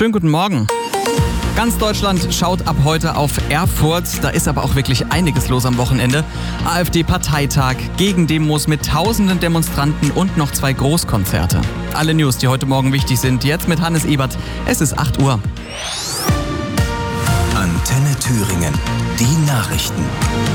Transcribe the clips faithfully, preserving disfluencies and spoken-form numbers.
Schönen guten Morgen. Ganz Deutschland schaut ab heute auf Erfurt. Da ist aber auch wirklich einiges los am Wochenende. AfD-Parteitag, Gegendemos mit tausenden Demonstranten und noch zwei Großkonzerte. Alle News, die heute Morgen wichtig sind, jetzt mit Hannes Ebert. Es ist acht Uhr. Antenne Thüringen, die Nachrichten.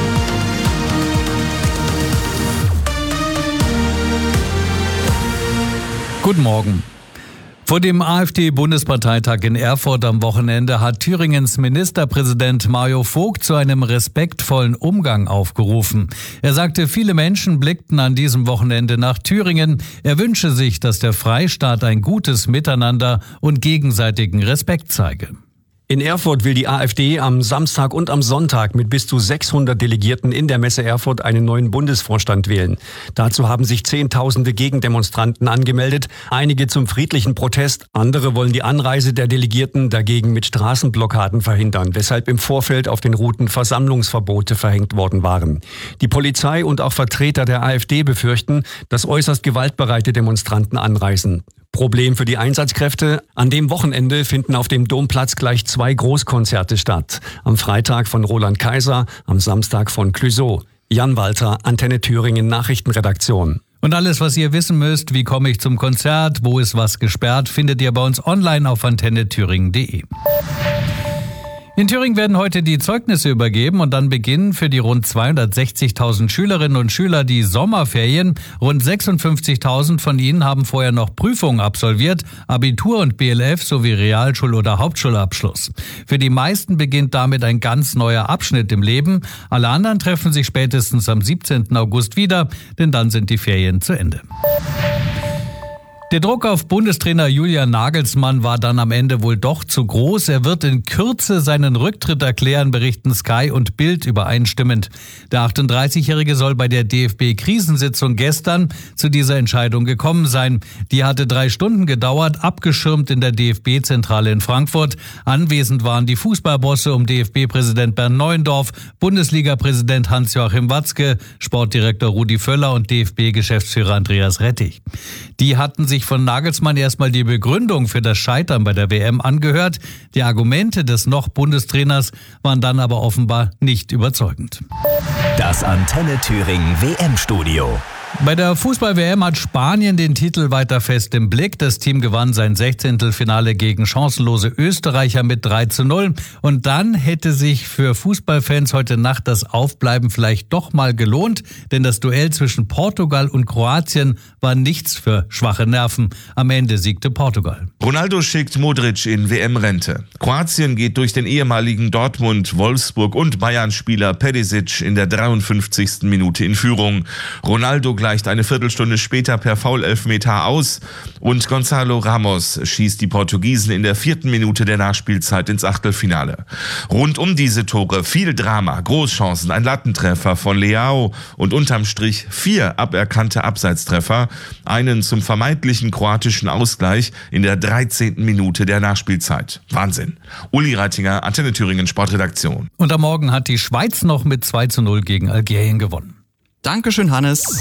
Guten Morgen. Vor dem AfD-Bundesparteitag in Erfurt am Wochenende hat Thüringens Ministerpräsident Mario Vogt zu einem respektvollen Umgang aufgerufen. Er sagte, viele Menschen blickten an diesem Wochenende nach Thüringen. Er wünsche sich, dass der Freistaat ein gutes Miteinander und gegenseitigen Respekt zeige. In Erfurt will die AfD am Samstag und am Sonntag mit bis zu sechshundert Delegierten in der Messe Erfurt einen neuen Bundesvorstand wählen. Dazu haben sich Zehntausende Gegendemonstranten angemeldet, einige zum friedlichen Protest, andere wollen die Anreise der Delegierten dagegen mit Straßenblockaden verhindern, weshalb im Vorfeld auf den Routen Versammlungsverbote verhängt worden waren. Die Polizei und auch Vertreter der AfD befürchten, dass äußerst gewaltbereite Demonstranten anreisen. Problem für die Einsatzkräfte: An dem Wochenende finden auf dem Domplatz gleich zwei Großkonzerte statt. Am Freitag von Roland Kaiser, am Samstag von Clouseau. Jan Walter, Antenne Thüringen Nachrichtenredaktion. Und alles, was ihr wissen müsst, wie komme ich zum Konzert, wo ist was gesperrt, findet ihr bei uns online auf antenne thüringen punkt de. In Thüringen werden heute die Zeugnisse übergeben und dann beginnen für die rund zweihundertsechzigtausend Schülerinnen und Schüler die Sommerferien. Rund sechsundfünfzigtausend von ihnen haben vorher noch Prüfungen absolviert, Abitur und B L F sowie Realschul- oder Hauptschulabschluss. Für die meisten beginnt damit ein ganz neuer Abschnitt im Leben. Alle anderen treffen sich spätestens am siebzehnten August wieder, denn dann sind die Ferien zu Ende. Der Druck auf Bundestrainer Julian Nagelsmann war dann am Ende wohl doch zu groß. Er wird in Kürze seinen Rücktritt erklären, berichten Sky und Bild übereinstimmend. Der achtunddreißigjährige soll bei der D F B-Krisensitzung gestern zu dieser Entscheidung gekommen sein. Die hatte drei Stunden gedauert, abgeschirmt in der D F B-Zentrale in Frankfurt. Anwesend waren die Fußballbosse um D F B-Präsident Bernd Neuendorf, Bundesliga-Präsident Hans-Joachim Watzke, Sportdirektor Rudi Völler und D F B-Geschäftsführer Andreas Rettich. Die hatten sich von Nagelsmann erstmal die Begründung für das Scheitern bei der W M angehört. Die Argumente des noch Bundestrainers waren dann aber offenbar nicht überzeugend. Das Antenne Thüringen W M-Studio. Bei der Fußball-W M hat Spanien den Titel weiter fest im Blick. Das Team gewann sein Sechzehntelfinale gegen chancenlose Österreicher mit drei zu null. Und dann hätte sich für Fußballfans heute Nacht das Aufbleiben vielleicht doch mal gelohnt, denn das Duell zwischen Portugal und Kroatien war nichts für schwache Nerven. Am Ende siegte Portugal. Ronaldo schickt Modric in W M-Rente. Kroatien geht durch den ehemaligen Dortmund, Wolfsburg und Bayern-Spieler Perisic in der dreiundfünfzigsten Minute in Führung. Ronaldo gleicht eine Viertelstunde später per Foul-Elfmeter aus und Gonzalo Ramos schießt die Portugiesen in der vierten Minute der Nachspielzeit ins Achtelfinale. Rund um diese Tore viel Drama, Großchancen, ein Lattentreffer von Leao und unterm Strich vier aberkannte Abseitstreffer, einen zum vermeintlichen kroatischen Ausgleich in der dreizehnten Minute der Nachspielzeit. Wahnsinn. Uli Reitinger, Antenne Thüringen Sportredaktion. Und am Morgen hat die Schweiz noch mit zwei zu null gegen Algerien gewonnen. Dankeschön, Hannes.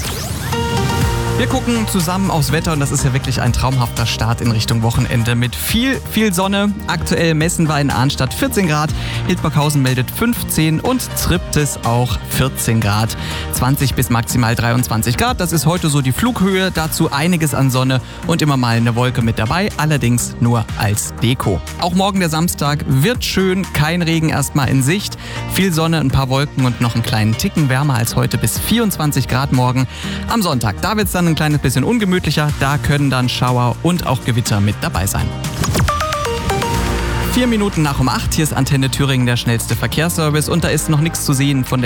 Wir gucken zusammen aufs Wetter und das ist ja wirklich ein traumhafter Start in Richtung Wochenende mit viel, viel Sonne. Aktuell messen wir in Arnstadt vierzehn Grad, Hildburghausen meldet fünfzehn und Triptis auch vierzehn Grad. zwanzig bis maximal dreiundzwanzig Grad, das ist heute so die Flughöhe. Dazu einiges an Sonne und immer mal eine Wolke mit dabei, allerdings nur als Deko. Auch morgen der Samstag wird schön, kein Regen erstmal in Sicht. Viel Sonne, ein paar Wolken und noch einen kleinen Ticken wärmer als heute bis vierundzwanzig Grad morgen. Am Sonntag, da wird es dann ein kleines bisschen ungemütlicher, da können dann Schauer und auch Gewitter mit dabei sein. Vier Minuten nach um acht, hier ist Antenne Thüringen der schnellste Verkehrsservice und da ist noch nichts zu sehen von der